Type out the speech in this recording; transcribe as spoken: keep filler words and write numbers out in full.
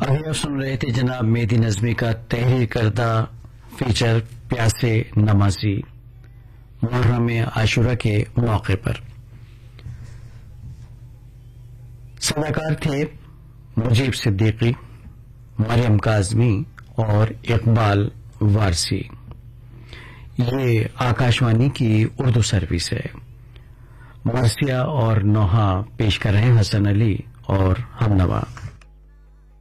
अभी आप सुन रहे थे जनाब मेहदी नजमी का तहरीर करदा फीचर प्यासे नमाजी मुहर्रम आशुरा के मौके पर। सदाकार थे मुजीब सिद्दीकी, मरियम काजमी और इकबाल वारसी। ये आकाशवाणी की उर्दू सर्विस है। मरसिया और नोहा पेश कर रहे हैं हसन अली और हमनवा।